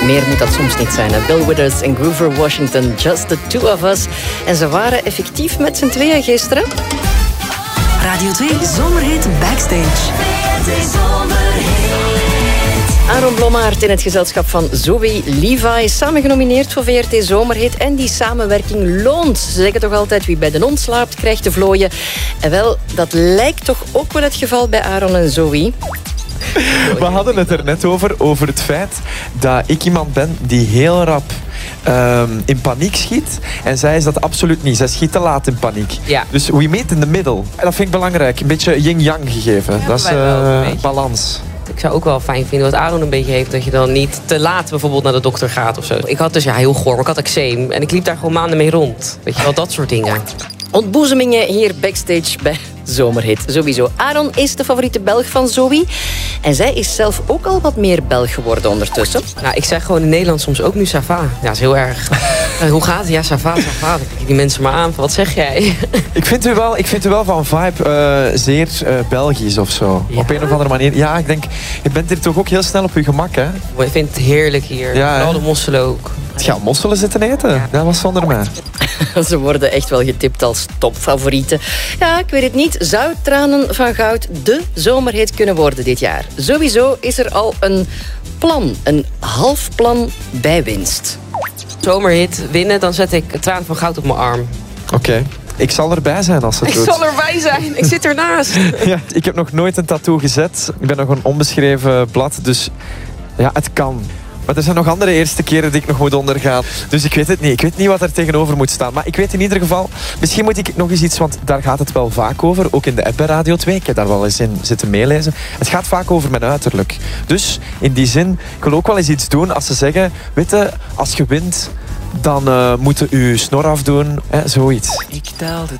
Meer moet dat soms niet zijn. Hè? Bill Withers en Grover Washington, Just the Two of Us. En ze waren effectief met z'n tweeën gisteren. Radio 2 Zomerhit Backstage. Aaron Blommaert in het gezelschap van Zoe Levi. Samen genomineerd voor VRT Zomerhit. En die samenwerking loont. Ze zeggen toch altijd, wie bij de hond slaapt, krijgt de vlooien. En wel, dat lijkt toch ook wel het geval bij Aaron en Zoe. We hadden het er net over het feit dat ik iemand ben die heel rap in paniek schiet. En zij is dat absoluut niet. Zij schiet te laat in paniek. Ja. Dus we meet in the middle. En dat vind ik belangrijk. Een beetje yin-yang gegeven. Ja, dat is balans. Ik zou ook wel fijn vinden wat Aaron een beetje heeft. Dat je dan niet te laat bijvoorbeeld naar de dokter gaat of zo. Ik had dus heel goor, maar ik had eczeem. En ik liep daar gewoon maanden mee rond. Weet je wel, dat soort dingen. Ontboezemingen hier backstage bij Zomerhit. Sowieso. Aaron is de favoriete Belg van Zoe. En zij is zelf ook al wat meer Belg geworden ondertussen. Nou, ik zeg gewoon in Nederland soms ook nu ça va. Ja, dat is heel erg. Hoe gaat het? Ja, ça va, ça va. Dan kijk ik die mensen maar aan. Wat zeg jij? Ik vind u wel van vibe zeer Belgisch of zo. Ja? Op een of andere manier. Ja, ik denk, je bent hier toch ook heel snel op je gemak, hè? Ik vind het heerlijk hier. Ja, Vooral de mosselen ook. Ja, mosselen zitten eten. Ja. Dat was zonder mij. Ze worden echt wel getipt als topfavorieten. Ja, ik weet het niet. Zou Tranen van Goud de zomerhit kunnen worden dit jaar? Sowieso is er al een plan. Een half plan bij winst. Zomerhit winnen, dan zet ik Tranen van Goud op mijn arm. Oké. Ik zal erbij zijn als het doet. Ik zal erbij zijn. Ik zit ernaast. Ja, ik heb nog nooit een tattoo gezet. Ik ben nog een onbeschreven blad. Dus ja, het kan. Maar er zijn nog andere eerste keren die ik nog moet ondergaan. Dus ik weet het niet. Ik weet niet wat er tegenover moet staan. Maar ik weet in ieder geval... Misschien moet ik nog eens iets... Want daar gaat het wel vaak over. Ook in de app bij Radio 2. Ik heb daar wel eens in zitten meelezen. Het gaat vaak over mijn uiterlijk. Dus in die zin... Ik wil ook wel eens iets doen als ze zeggen... Weet je, als je wint... Dan moeten u snor afdoen. Zoiets. Ik telde